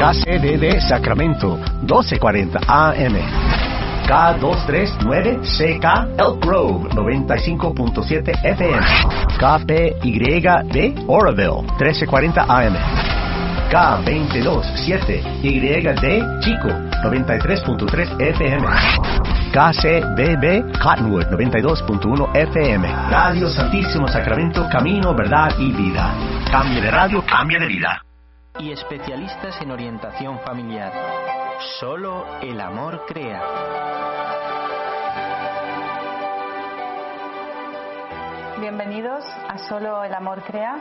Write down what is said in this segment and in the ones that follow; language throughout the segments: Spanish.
KCDD Sacramento, 1240 AM. K239CK Elk Grove, 95.7 FM. KPYD Oroville, 1340 AM. K227YD Chico, 93.3 FM. KCBB Cottonwood, 92.1 FM. Radio Santísimo Sacramento, camino, verdad y vida. Cambio de radio, cambio de vida. Y especialistas en orientación familiar. Solo el amor crea. Bienvenidos a Solo el amor crea,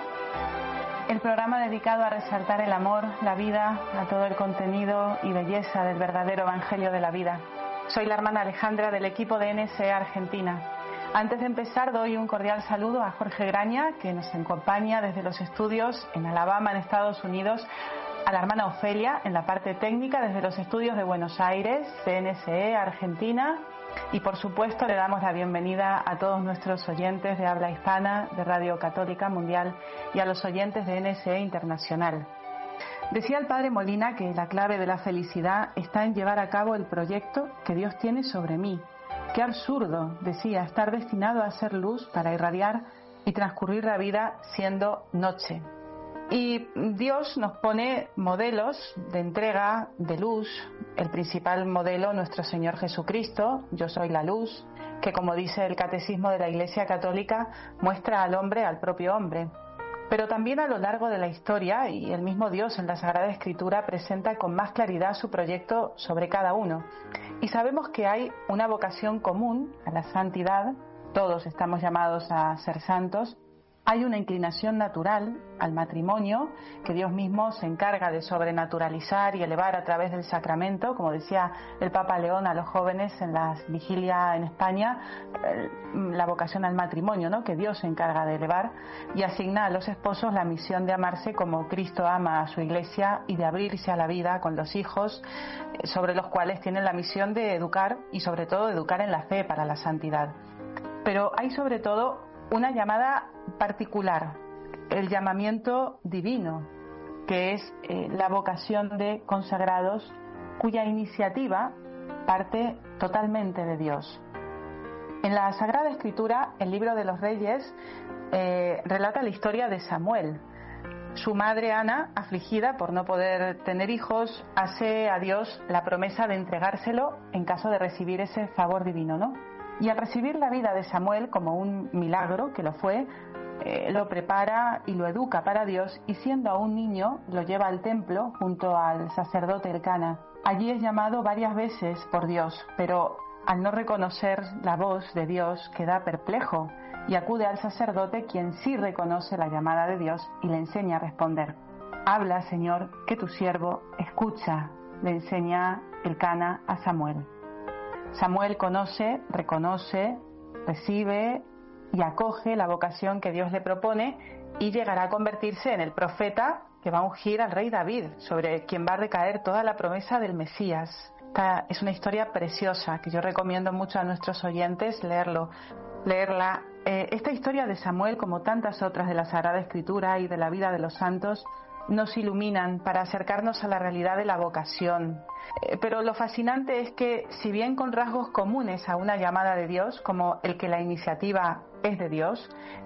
el programa dedicado a resaltar el amor, la vida, a todo el contenido y belleza del verdadero evangelio de la vida. Soy la hermana Alejandra del equipo de NSE Argentina. Antes de empezar doy un cordial saludo a Jorge Graña, que nos acompaña desde los estudios en Alabama, en Estados Unidos, a la hermana Ofelia en la parte técnica desde los estudios de Buenos Aires, de NSE Argentina, y por supuesto le damos la bienvenida a todos nuestros oyentes de habla hispana de Radio Católica Mundial y a los oyentes de NSE Internacional. Decía el padre Molina que la clave de la felicidad está en llevar a cabo el proyecto que Dios tiene sobre mí. Qué absurdo, decía, estar destinado a ser luz para irradiar y transcurrir la vida siendo noche. Y Dios nos pone modelos de entrega, de luz. El principal modelo, nuestro Señor Jesucristo, yo soy la luz, que como dice el Catecismo de la Iglesia Católica, muestra al hombre al propio hombre. Pero también a lo largo de la historia, y el mismo Dios en la Sagrada Escritura presenta con más claridad su proyecto sobre cada uno. Y sabemos que hay una vocación común a la santidad, todos estamos llamados a ser santos. Hay una inclinación natural al matrimonio que Dios mismo se encarga de sobrenaturalizar y elevar a través del sacramento, como decía el Papa León a los jóvenes en la vigilia en España, la vocación al matrimonio, ¿no?, que Dios se encarga de elevar y asigna a los esposos la misión de amarse como Cristo ama a su Iglesia y de abrirse a la vida con los hijos, sobre los cuales tienen la misión de educar y sobre todo de educar en la fe para la santidad. Pero hay sobre todo una llamada particular, el llamamiento divino, que es la vocación de consagrados cuya iniciativa parte totalmente de Dios. En la Sagrada Escritura, el libro de los Reyes, relata la historia de Samuel. Su madre Ana, afligida por no poder tener hijos, hace a Dios la promesa de entregárselo en caso de recibir ese favor divino, ¿no? Y al recibir la vida de Samuel como un milagro, que lo fue, lo prepara y lo educa para Dios, y siendo aún niño lo lleva al templo junto al sacerdote Elcana. Allí es llamado varias veces por Dios, pero al no reconocer la voz de Dios queda perplejo y acude al sacerdote, quien sí reconoce la llamada de Dios y le enseña a responder. Habla, Señor, que tu siervo escucha, le enseña Elcana a Samuel. Samuel conoce, reconoce, recibe y acoge la vocación que Dios le propone y llegará a convertirse en el profeta que va a ungir al rey David, sobre quien va a recaer toda la promesa del Mesías. Esta es una historia preciosa que yo recomiendo mucho a nuestros oyentes leerla. Esta historia de Samuel, como tantas otras de la Sagrada Escritura y de la vida de los santos, nos iluminan para acercarnos a la realidad de la vocación. Pero lo fascinante es que, si bien con rasgos comunes a una llamada de Dios, como el que la iniciativa es de Dios,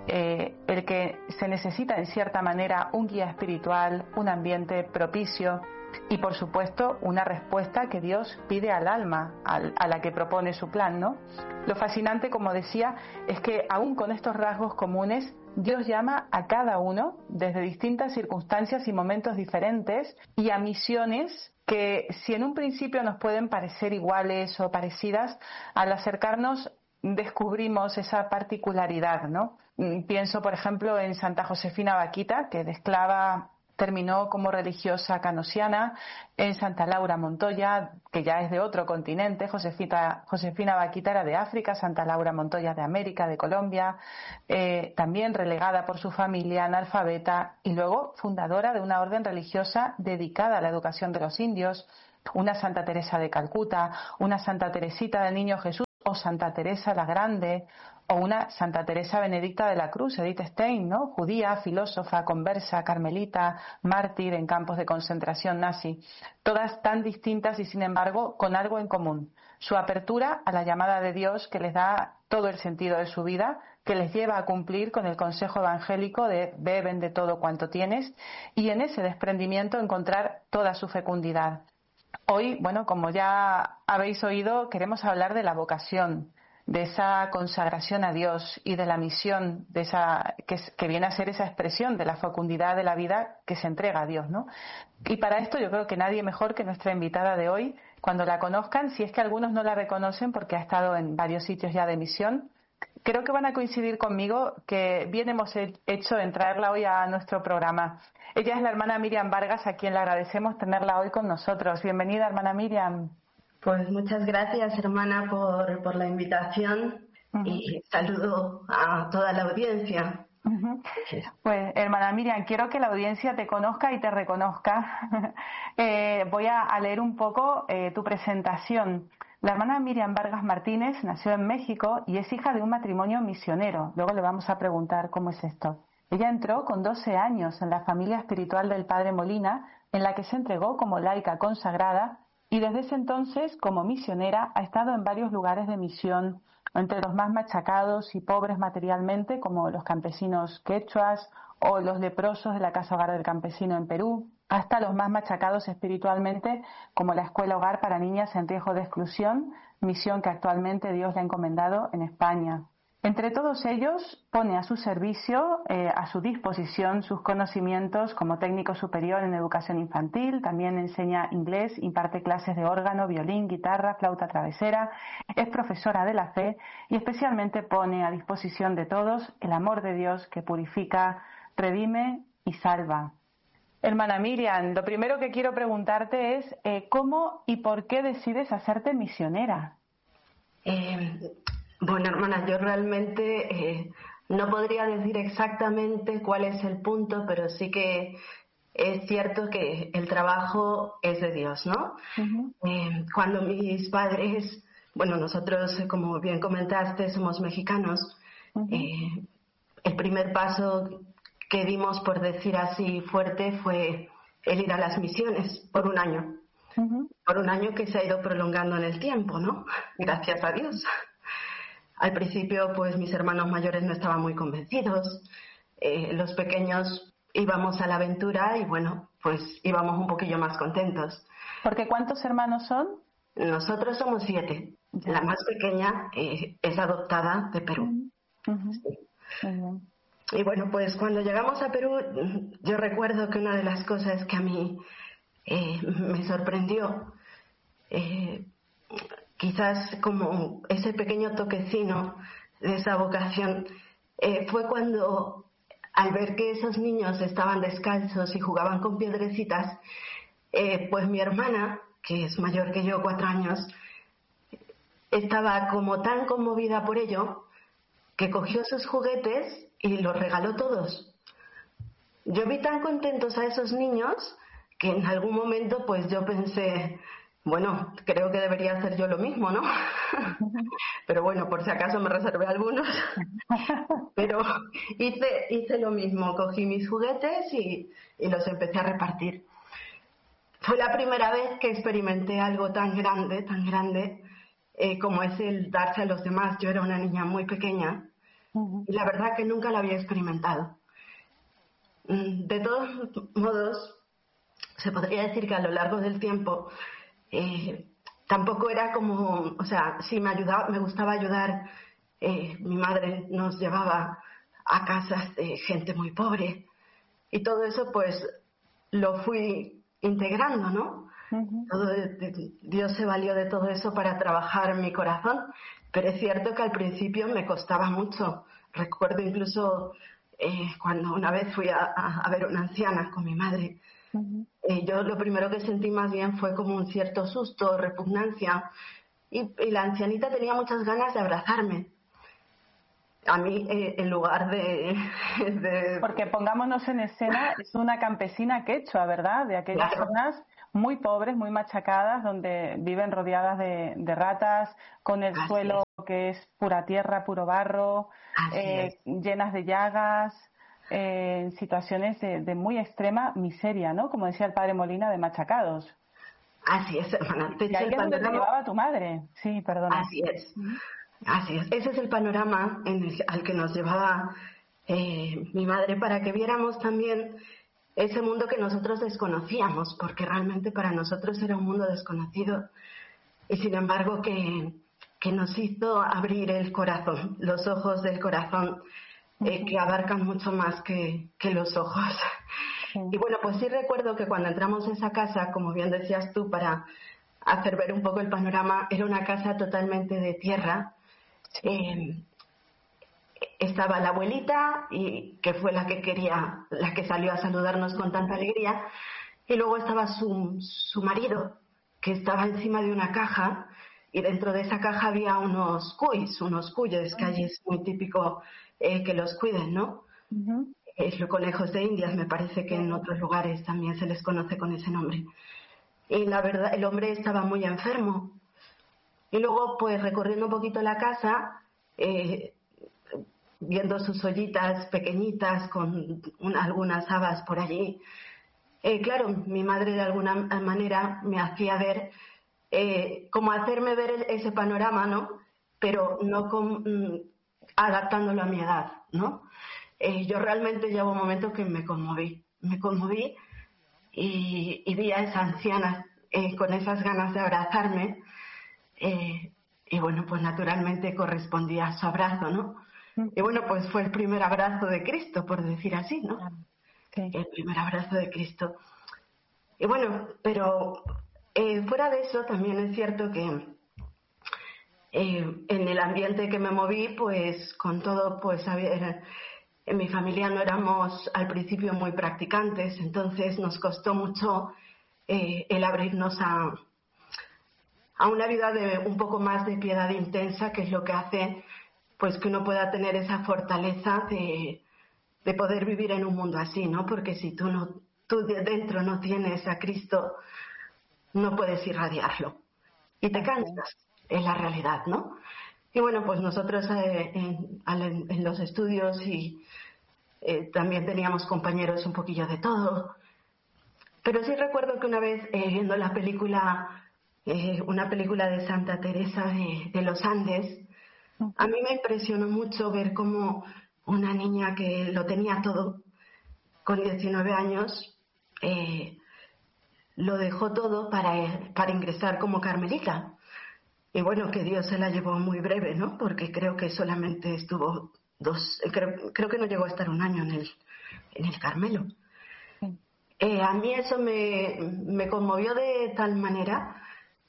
el que se necesita en cierta manera un guía espiritual, un ambiente propicio y por supuesto una respuesta que Dios pide al alma a la que propone su plan, ¿no? Lo fascinante, como decía, es que aún con estos rasgos comunes, Dios llama a cada uno desde distintas circunstancias y momentos diferentes y a misiones que, si en un principio nos pueden parecer iguales o parecidas, al acercarnos descubrimos esa particularidad, ¿no? Pienso, por ejemplo, en Santa Josefina Baquita, que de esclava terminó como religiosa canosiana, en Santa Laura Montoya, que ya es de otro continente. Josefina Baquita era de África, Santa Laura Montoya de América, de Colombia, también relegada por su familia, analfabeta, y luego fundadora de una orden religiosa dedicada a la educación de los indios, una Santa Teresa de Calcuta, una Santa Teresita del Niño Jesús, o Santa Teresa la Grande, O una Santa Teresa Benedicta de la Cruz, Edith Stein, ¿no? Judía, filósofa, conversa, carmelita, mártir en campos de concentración nazi. Todas tan distintas y, sin embargo, con algo en común. Su apertura a la llamada de Dios que les da todo el sentido de su vida, que les lleva a cumplir con el consejo evangélico de ve, vende todo cuanto tienes, y en ese desprendimiento encontrar toda su fecundidad. Hoy, bueno, como ya habéis oído, queremos hablar de la vocación, de esa consagración a Dios y de la misión, de esa que viene a ser esa expresión de la fecundidad de la vida que se entrega a Dios, ¿no? Y para esto yo creo que nadie mejor que nuestra invitada de hoy, cuando la conozcan, si es que algunos no la reconocen porque ha estado en varios sitios ya de misión, creo que van a coincidir conmigo que bien hemos hecho en traerla hoy a nuestro programa. Ella es la hermana Miriam Vargas, a quien le agradecemos tenerla hoy con nosotros. Bienvenida, hermana Miriam. Pues muchas gracias, hermana, por la invitación y saludo a toda la audiencia. Pues, hermana Miriam, quiero que la audiencia te conozca y te reconozca. Voy a leer un poco tu presentación. La hermana Miriam Vargas Martínez nació en México y es hija de un matrimonio misionero. Luego le vamos a preguntar cómo es esto. Ella entró con 12 años en la familia espiritual del padre Molina, en la que se entregó como laica consagrada, y desde ese entonces, como misionera, ha estado en varios lugares de misión, entre los más machacados y pobres materialmente, como los campesinos quechuas o los leprosos de la Casa Hogar del Campesino en Perú, hasta los más machacados espiritualmente, como la Escuela Hogar para Niñas en Riesgo de Exclusión, misión que actualmente Dios le ha encomendado en España. Entre todos ellos pone a su servicio, a su disposición, sus conocimientos como técnico superior en educación infantil, también enseña inglés, imparte clases de órgano, violín, guitarra, flauta travesera, es profesora de la fe y especialmente pone a disposición de todos el amor de Dios que purifica, redime y salva. Hermana Miriam, lo primero que quiero preguntarte es ¿cómo y por qué decides hacerte misionera? Bueno, hermana, yo realmente no podría decir exactamente cuál es el punto, pero sí que es cierto que el trabajo es de Dios, ¿no? Cuando mis padres, bueno, nosotros, como bien comentaste, somos mexicanos, el primer paso que dimos, por decir así fuerte, fue el ir a las misiones por un año. Por un año que se ha ido prolongando en el tiempo, ¿no? Gracias a Dios. Al principio, pues mis hermanos mayores no estaban muy convencidos. Los pequeños íbamos a la aventura y, bueno, pues íbamos un poquillo más contentos. ¿Porque cuántos hermanos son? Nosotros somos 7. Ya. La más pequeña es adoptada de Perú. Sí. Y bueno, pues cuando llegamos a Perú, yo recuerdo que una de las cosas que a mí me sorprendió, quizás como ese pequeño toquecino de esa vocación, fue cuando, al ver que esos niños estaban descalzos y jugaban con piedrecitas, pues mi hermana, que es mayor que yo, 4 años, estaba como tan conmovida por ello que cogió sus juguetes y los regaló todos. Yo vi tan contentos a esos niños que en algún momento pues yo pensé, bueno, creo que debería hacer yo lo mismo, ¿no? Pero bueno, por si acaso me reservé algunos. Pero hice lo mismo, cogí mis juguetes y los empecé a repartir. Fue la primera vez que experimenté algo tan grande, como es el darse a los demás. Yo era una niña muy pequeña y la verdad que nunca lo había experimentado. De todos modos, se podría decir que a lo largo del tiempo tampoco era como, o sea, sí me gustaba ayudar. Mi madre nos llevaba a casas de gente muy pobre y todo eso pues lo fui integrando, ¿no? Dios se valió de todo eso para trabajar en mi corazón, pero es cierto que al principio me costaba mucho. Recuerdo incluso cuando una vez fui a ver a una anciana con mi madre. Yo lo primero que sentí más bien fue como un cierto susto, repugnancia, y la ancianita tenía muchas ganas de abrazarme. A mí, en lugar de... Porque pongámonos en escena, es una campesina quechua, ¿verdad? De aquellas zonas muy pobres, muy machacadas, donde viven rodeadas de ratas, con el suelo que es pura tierra, puro barro, llenas de llagas, en situaciones de muy extrema miseria, ¿no? Como decía el padre Molina, de machacados. Así es, hermana. Y ahí es donde te llevaba tu madre. Sí, perdona. Así es. Así es. Ese es el panorama al que nos llevaba mi madre, para que viéramos también ese mundo que nosotros desconocíamos, porque realmente para nosotros era un mundo desconocido, y sin embargo que nos hizo abrir el corazón, los ojos del corazón, que abarcan mucho más que los ojos. Y bueno, pues sí recuerdo que cuando entramos a esa casa, como bien decías tú, para hacer ver un poco el panorama, era una casa totalmente de tierra. Estaba la abuelita, y que fue la que salió a saludarnos con tanta alegría, y luego estaba su marido, que estaba encima de una caja, y dentro de esa caja había unos cuyes, que allí es muy típico que los cuiden, ¿no? Los conejos de Indias, me parece que en otros lugares también se les conoce con ese nombre. Y la verdad, el hombre estaba muy enfermo. Y luego, pues recorriendo un poquito la casa, viendo sus ollitas pequeñitas con algunas habas por allí, claro, mi madre de alguna manera me hacía ver, como hacerme ver ese panorama, ¿no? Pero no adaptándolo a mi edad, ¿no? Yo realmente llevo un momento que me conmoví y vi a esa anciana con esas ganas de abrazarme, y bueno, pues naturalmente correspondía a su abrazo, ¿no? Y bueno, pues fue el primer abrazo de Cristo, por decir así, ¿no? Sí. El primer abrazo de Cristo. Y bueno, pero fuera de eso también es cierto que en el ambiente que me moví, pues con todo, pues en mi familia no éramos al principio muy practicantes, entonces nos costó mucho el abrirnos a una vida de un poco más de piedad intensa, que es lo que hace pues que uno pueda tener esa fortaleza de poder vivir en un mundo así, ¿no? Porque si tú de dentro no tienes a Cristo, no puedes irradiarlo y te cansas, es la realidad, ¿no? Y bueno, pues nosotros en los estudios y también teníamos compañeros un poquillo de todo, pero sí recuerdo que una vez viendo la película, una película de Santa Teresa de los Andes, a mí me impresionó mucho ver cómo una niña que lo tenía todo, con 19 años, lo dejó todo para ingresar como carmelita. Y bueno, que Dios se la llevó muy breve, ¿no? Porque creo que solamente estuvo creo que no llegó a estar un año en el Carmelo. A mí eso me conmovió de tal manera,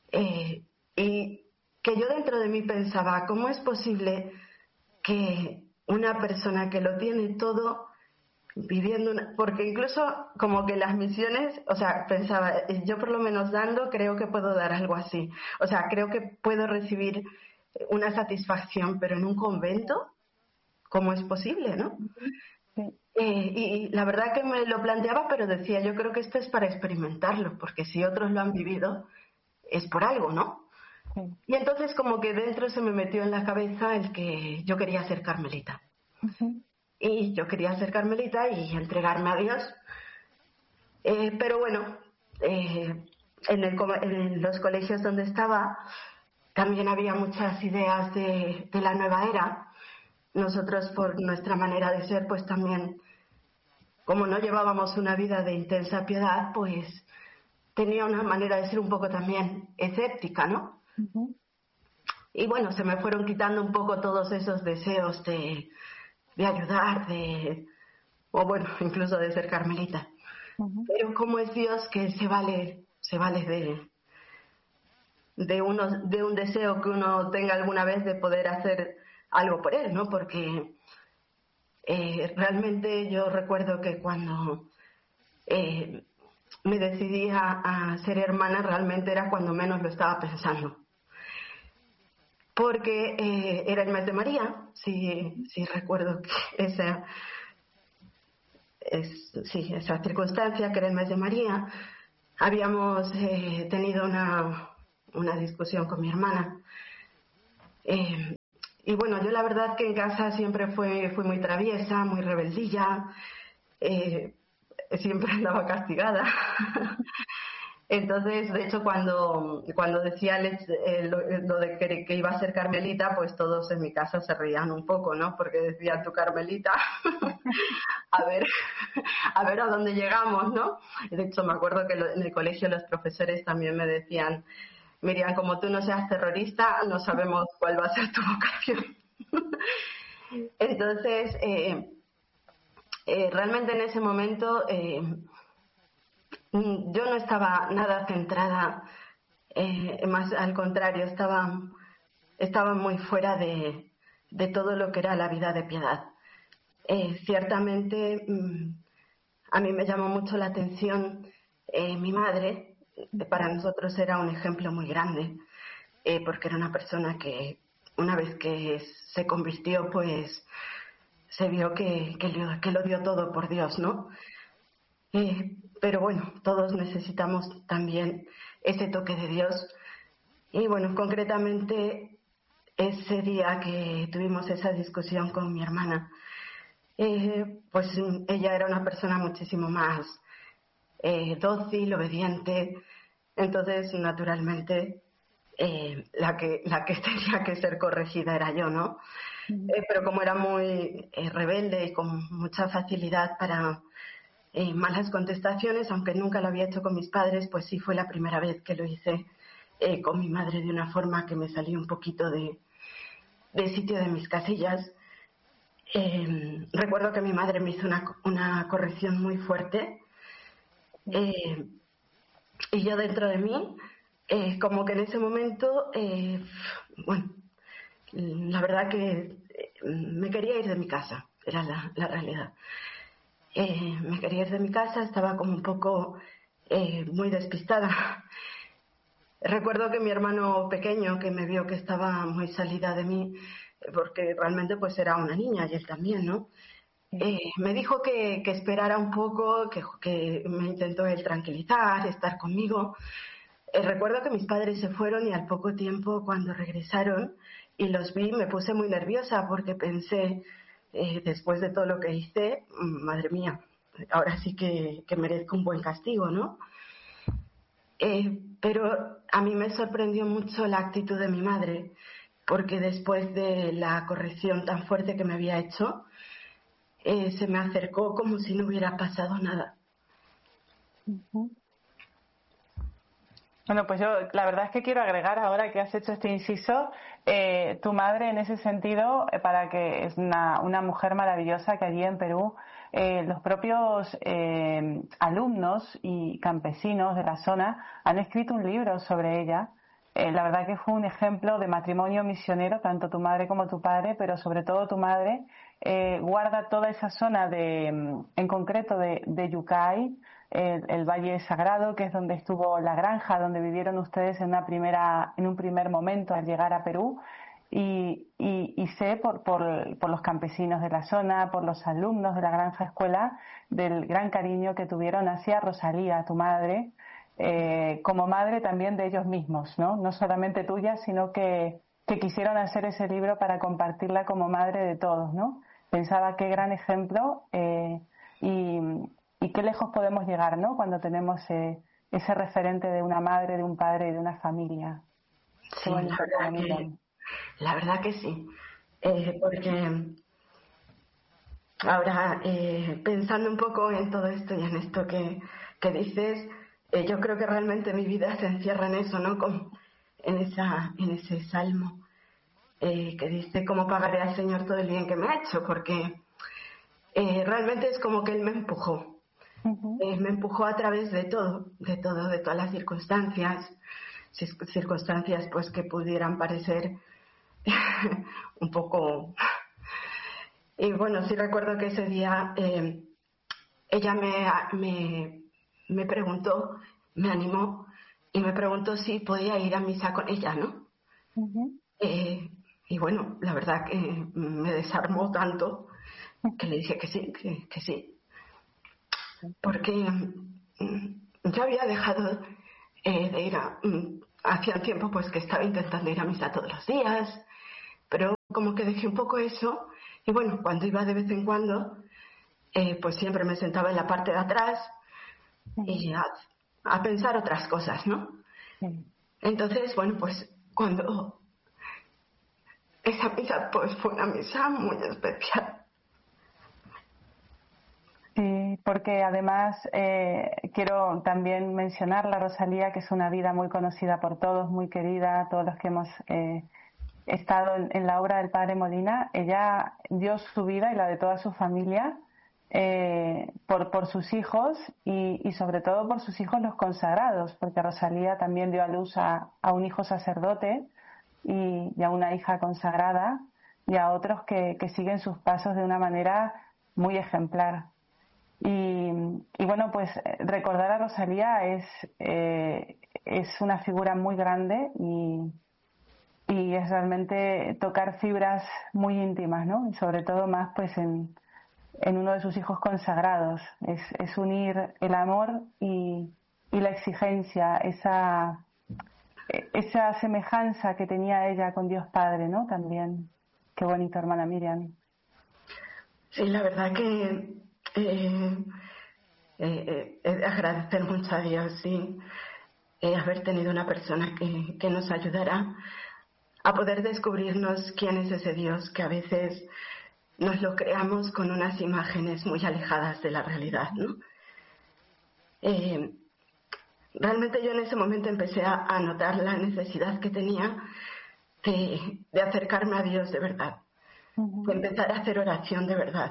y que yo dentro de mí pensaba, ¿cómo es posible que una persona que lo tiene todo viviendo porque incluso como que las misiones, o sea, pensaba, yo por lo menos dando creo que puedo dar algo así, o sea, creo que puedo recibir una satisfacción, pero en un convento, ¿cómo es posible, no? Sí. Y la verdad que me lo planteaba, pero decía, yo creo que esto es para experimentarlo, porque si otros lo han vivido es por algo, ¿no? Sí. Y entonces como que dentro se me metió en la cabeza el que yo quería ser carmelita. Y yo quería ser carmelita y entregarme a Dios. Pero bueno, en los colegios donde estaba también había muchas ideas de la nueva era. Nosotros, por nuestra manera de ser, pues también, como no llevábamos una vida de intensa piedad, pues tenía una manera de ser un poco también escéptica, ¿no? Y bueno, se me fueron quitando un poco todos esos deseos de ayudar, o bueno, incluso de ser carmelita. Pero cómo es Dios que se vale de un deseo que uno tenga alguna vez de poder hacer algo por él, ¿no? Porque realmente yo recuerdo que cuando me decidí a ser hermana, realmente era cuando menos lo estaba pensando. Porque era el mes de María, sí recuerdo que esa circunstancia, que era el mes de María. Habíamos tenido una discusión con mi hermana, Y bueno, yo la verdad que en casa siempre fui muy traviesa, muy rebeldilla, siempre andaba castigada. Entonces, de hecho, cuando decía lo de que iba a ser Carmelita, pues todos en mi casa se reían un poco, ¿no? Porque decía tú, Carmelita, a ver a dónde llegamos, ¿no? De hecho, me acuerdo que en el colegio los profesores también me decían, Miriam, como tú no seas terrorista, no sabemos cuál va a ser tu vocación. Entonces, realmente en ese momento yo no estaba nada centrada, más al contrario, estaba muy fuera de todo lo que era la vida de Piedad. Ciertamente a mí me llamó mucho la atención mi madre. Para nosotros era un ejemplo muy grande, porque era una persona que una vez que se convirtió, pues se vio que lo dio todo por Dios, ¿no? Pero bueno, todos necesitamos también ese toque de Dios. Y bueno, concretamente ese día que tuvimos esa discusión con mi hermana, pues ella era una persona muchísimo más dócil, obediente. Entonces, naturalmente, la que tenía que ser corregida era yo, ¿no? Pero como era muy rebelde y con mucha facilidad para malas contestaciones, aunque nunca lo había hecho con mis padres, pues sí fue la primera vez que lo hice con mi madre de una forma que me salí un poquito de sitio de mis casillas. Recuerdo que mi madre me hizo una corrección muy fuerte, y yo dentro de mí, como que en ese momento, bueno, la verdad que me quería ir de mi casa, era la realidad. Me quería ir de mi casa, estaba como un poco muy despistada. Recuerdo que mi hermano pequeño, que me vio que estaba muy salida de mí, porque realmente pues era una niña y él también, ¿no? Me dijo que esperara un poco, que me intentó él tranquilizar, estar conmigo. Recuerdo que mis padres se fueron y al poco tiempo, cuando regresaron y los vi, me puse muy nerviosa porque pensé, después de todo lo que hice, madre mía, ahora sí que merezco un buen castigo, ¿no? Pero a mí me sorprendió mucho la actitud de mi madre, porque después de la corrección tan fuerte que me había hecho, se me acercó como si no hubiera pasado nada. Bueno, pues yo la verdad es que quiero agregar, ahora que has hecho este inciso, tu madre en ese sentido, para que es una mujer maravillosa, que allí en Perú los propios alumnos y campesinos de la zona han escrito un libro sobre ella. La verdad que fue un ejemplo de matrimonio misionero, tanto tu madre como tu padre, pero sobre todo tu madre guarda toda esa zona en concreto de Yucay, el Valle Sagrado, que es donde estuvo la granja, donde vivieron ustedes en un primer momento al llegar a Perú. Y sé por los campesinos de la zona, por los alumnos de la granja escuela, del gran cariño que tuvieron hacia Rosalía, tu madre, como madre también de ellos mismos, ¿no? No solamente tuya, sino que quisieron hacer ese libro para compartirla como madre de todos, ¿no? Pensaba qué gran ejemplo y qué lejos podemos llegar, ¿no? Cuando tenemos ese referente de una madre, de un padre y de una familia. Sí, la verdad que sí. Porque ahora, pensando un poco en todo esto y en esto que dices, yo creo que realmente mi vida se encierra en eso, ¿no? En ese salmo que dice, ¿cómo pagaré al Señor todo el bien que me ha hecho? Porque realmente es como que Él me empujó. Me empujó a través de todo, de todas las circunstancias pues que pudieran parecer un poco. Y bueno, sí recuerdo que ese día ella me preguntó, me animó y me preguntó si podía ir a misa con ella, ¿no? Y bueno, la verdad que me desarmó tanto que le dije que sí, que sí. Porque yo había dejado de ir hacía un tiempo pues que estaba intentando ir a misa todos los días, pero como que dejé un poco eso y bueno, cuando iba de vez en cuando, pues siempre me sentaba en la parte de atrás y a pensar otras cosas, ¿no? Entonces, bueno, pues cuando esa misa pues fue una misa muy especial. Sí, porque además quiero también mencionar la Rosalía, que es una vida muy conocida por todos, muy querida, todos los que hemos estado en la obra del Padre Molina. Ella dio su vida y la de toda su familia por sus hijos y sobre todo por sus hijos los consagrados, porque Rosalía también dio a luz a un hijo sacerdote y a una hija consagrada y a otros que siguen sus pasos de una manera muy ejemplar. Y bueno, pues recordar a Rosalía es una figura muy grande y es realmente tocar fibras muy íntimas, ¿no? Y sobre todo más pues en uno de sus hijos consagrados. Es unir el amor y la exigencia, esa semejanza que tenía ella con Dios Padre, ¿no? También. Qué bonito, hermana Miriam. Sí, la verdad que agradecer mucho a Dios, sí, haber tenido una persona que nos ayudara a poder descubrirnos quién es ese Dios, que a veces nos lo creamos con unas imágenes muy alejadas de la realidad, ¿no? Realmente yo en ese momento empecé a notar la necesidad que tenía de acercarme a Dios de verdad, de empezar a hacer oración de verdad.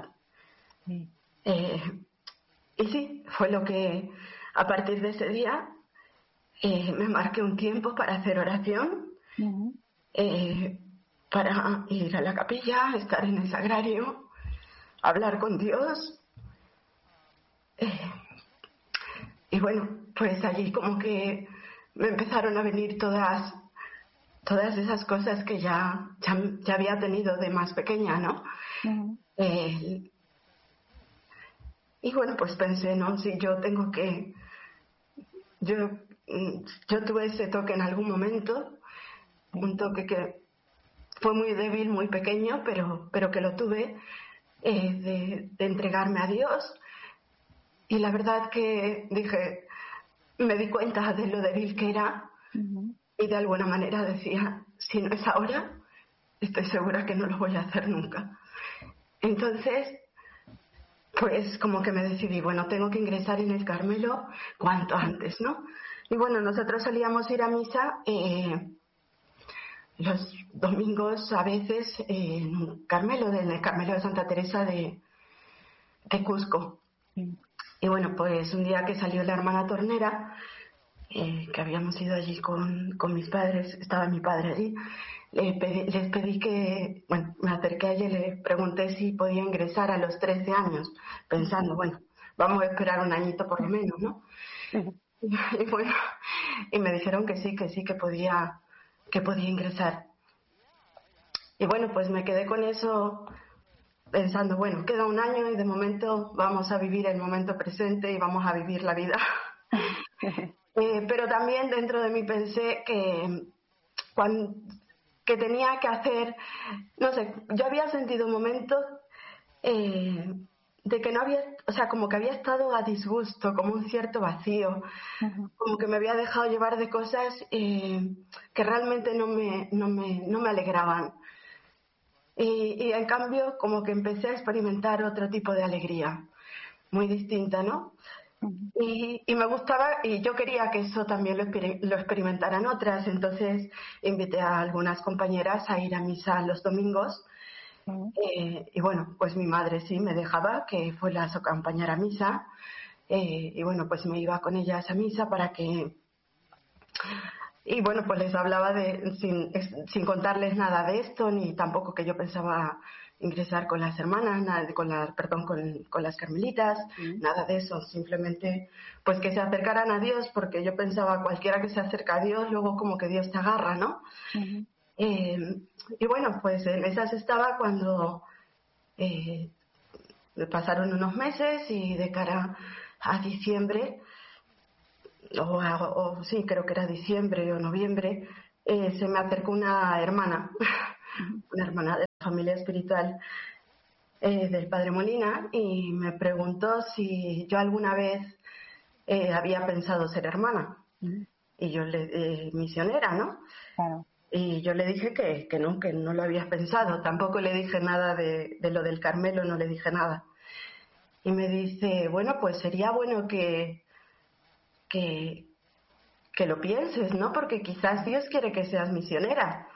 Y sí, fue lo que a partir de ese día me marqué un tiempo para hacer oración, para ir a la capilla, estar en el sagrario, hablar con Dios. Y bueno, pues allí como que me empezaron a venir todas esas cosas que ya había tenido de más pequeña, ¿no? Y bueno, pues pensé, ¿no? Si yo tengo que... Yo tuve ese toque en algún momento, un toque que fue muy débil, muy pequeño, pero que lo tuve, de entregarme a Dios. Y la verdad que dije, me di cuenta de lo débil que era y de alguna manera decía, si no es ahora, estoy segura que no lo voy a hacer nunca. Entonces, pues como que me decidí, bueno, tengo que ingresar en el Carmelo cuanto antes, ¿no? Y bueno, nosotros solíamos ir a misa los domingos a veces en el Carmelo de Santa Teresa de Cusco. Y bueno, pues un día que salió la hermana Tornera, que habíamos ido allí con mis padres, estaba mi padre allí, les pedí que, bueno, me acerqué a ella y le pregunté si podía ingresar a los 13 años, pensando, bueno, vamos a esperar un añito por lo menos, ¿no? Y bueno, y me dijeron que sí, que podía ingresar. Y bueno, pues me quedé con eso pensando, bueno, queda un año y de momento vamos a vivir el momento presente y vamos a vivir la vida. Pero también dentro de mí pensé que tenía que hacer, no sé, yo había sentido momentos de que no había, o sea, como que había estado a disgusto, como un cierto vacío, como que me había dejado llevar de cosas que realmente no me alegraban. Y en cambio como que empecé a experimentar otro tipo de alegría, muy distinta, ¿no? Y me gustaba, y yo quería que eso también lo experimentaran otras, entonces invité a algunas compañeras a ir a misa los domingos. Y bueno, pues mi madre sí me dejaba que fuera a acompañar a misa, y bueno, pues me iba con ellas a misa para que... Y bueno, pues les hablaba sin contarles nada de esto, ni tampoco que yo pensaba ingresar con las hermanas, con las carmelitas, nada de eso, simplemente pues que se acercaran a Dios, porque yo pensaba cualquiera que se acerca a Dios, luego como que Dios te agarra, ¿no? Y bueno, pues en esas estaba cuando pasaron unos meses y de cara a diciembre, sí, creo que era diciembre o noviembre, se me acercó una hermana, una hermana de familia espiritual del Padre Molina y me preguntó si yo alguna vez había pensado ser hermana. Y yo misionera, ¿no? Claro. Y yo le dije que no lo había pensado. Tampoco le dije nada de lo del Carmelo, no le dije nada. Y me dice, bueno, pues sería bueno que lo pienses, ¿no? Porque quizás Dios quiere que seas misionera.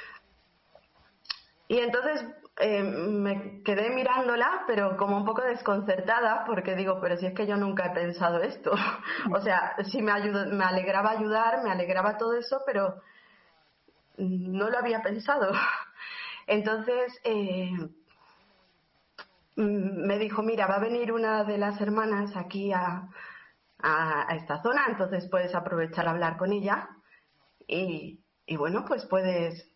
Y entonces me quedé mirándola, pero como un poco desconcertada, porque digo, pero si es que yo nunca he pensado esto. O sea, sí me alegraba ayudar, me alegraba todo eso, pero no lo había pensado. Entonces me dijo, mira, va a venir una de las hermanas aquí a esta zona, entonces puedes aprovechar a hablar con ella y bueno, pues puedes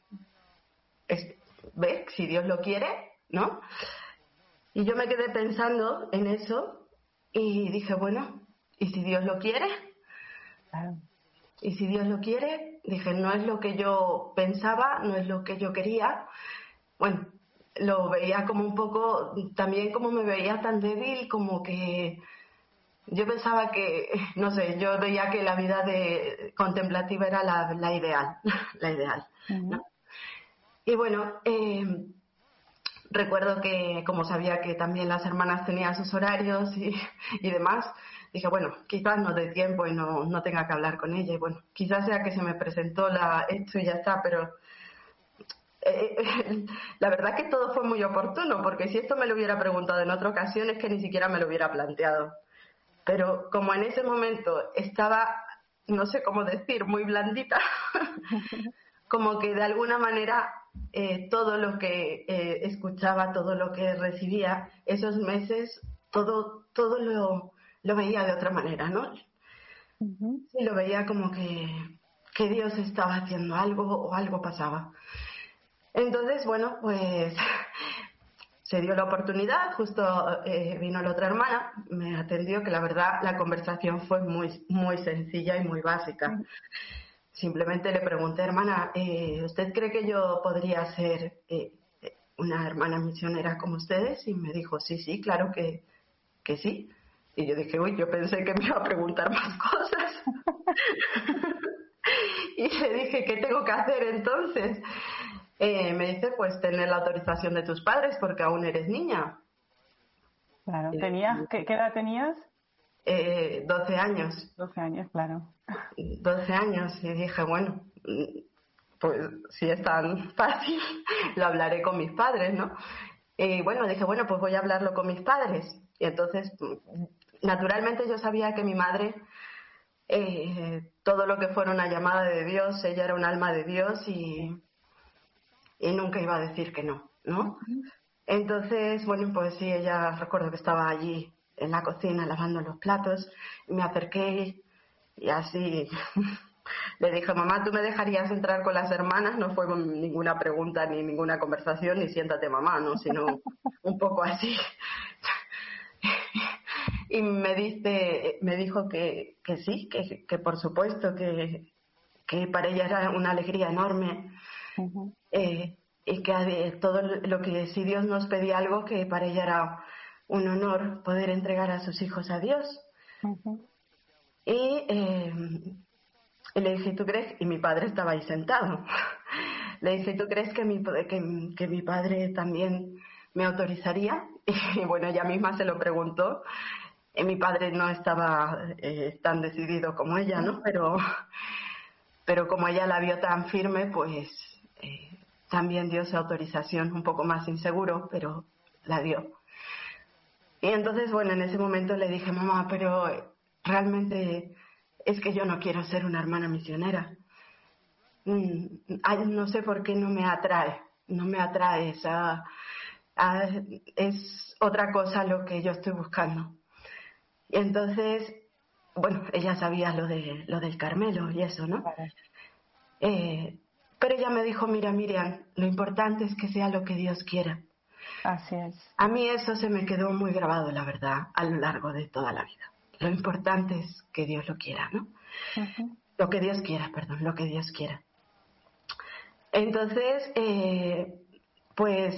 ver si Dios lo quiere, ¿no? Y yo me quedé pensando en eso y dije, bueno, ¿y si Dios lo quiere? Claro. Y si Dios lo quiere, dije, no es lo que yo pensaba, no es lo que yo quería. Bueno, lo veía como un poco, también como me veía tan débil, como que yo pensaba que, no sé, yo veía que la vida contemplativa era la ideal, la ideal, ¿no? Y bueno, recuerdo que como sabía que también las hermanas tenían sus horarios y demás, dije, bueno, quizás no dé tiempo y no tenga que hablar con ella. Y bueno, quizás sea que se me presentó esto y ya está, pero la verdad que todo fue muy oportuno, porque si esto me lo hubiera preguntado en otra ocasión es que ni siquiera me lo hubiera planteado. Pero como en ese momento estaba, no sé cómo decir, muy blandita, como que de alguna manera todo lo que escuchaba, todo lo que recibía, esos meses, todo lo veía de otra manera, ¿no? Sí, lo veía como que Dios estaba haciendo algo o algo pasaba. Entonces, bueno, pues se dio la oportunidad, justo vino la otra hermana, me atendió, que la verdad la conversación fue muy, muy sencilla y muy básica. Simplemente le pregunté, hermana, ¿usted cree que yo podría ser una hermana misionera como ustedes? Y me dijo, sí, claro que sí. Y yo dije, uy, yo pensé que me iba a preguntar más cosas. Y le dije, ¿qué tengo que hacer entonces? Me dice, pues tener la autorización de tus padres porque aún eres niña. Claro. ¿Qué edad tenías? 12 años. 12 años, claro. 12 años. Y dije, bueno, pues si es tan fácil, lo hablaré con mis padres, ¿no? Y bueno, dije, bueno, pues voy a hablarlo con mis padres. Y entonces, naturalmente yo sabía que mi madre, todo lo que fuera una llamada de Dios, ella era un alma de Dios y nunca iba a decir que no, ¿no? Entonces, bueno, pues sí, ella, recuerdo que estaba allí en la cocina lavando los platos, y me acerqué y así le dije, mamá, ¿tú me dejarías entrar con las hermanas? No fue con ninguna pregunta ni ninguna conversación, ni siéntate mamá, ¿no? Sino un poco así. Y me dijo que sí, que por supuesto, que para ella era una alegría enorme. Y que todo lo que, si Dios nos pedía algo, que para ella era un honor poder entregar a sus hijos a Dios. Y le dije, ¿tú crees? Y mi padre estaba ahí sentado. Le dije, ¿tú crees que mi padre también me autorizaría? Y bueno, ella misma se lo preguntó. Y mi padre no estaba tan decidido como ella, ¿no? Pero como ella la vio tan firme, pues también dio su autorización, un poco más inseguro, pero la dio. Y entonces, bueno, en ese momento le dije, mamá, pero realmente es que yo no quiero ser una hermana misionera. No sé por qué no me atrae es otra cosa lo que yo estoy buscando. Y entonces, bueno, ella sabía lo del Carmelo y eso, ¿no? Claro. Pero ella me dijo, mira, Miriam, lo importante es que sea lo que Dios quiera. Así es. A mí eso se me quedó muy grabado, la verdad, a lo largo de toda la vida. Lo importante es que Dios lo quiera, ¿no? Lo que Dios quiera, perdón, lo que Dios quiera. Entonces, pues